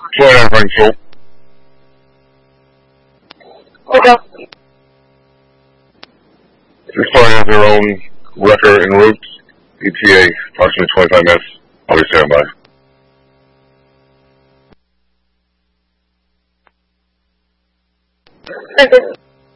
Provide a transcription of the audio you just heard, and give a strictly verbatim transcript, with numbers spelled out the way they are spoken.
twenty-nine Frank Soul. Okay. Exploring has their own wrecker en route. E T A, approximately twenty-five minutes. I'll be standing by. Thank you.